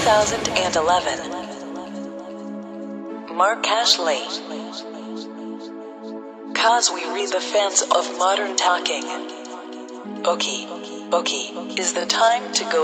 2011. Mark Ashley. Cause we read the fans of modern talking. Okay, is the time to go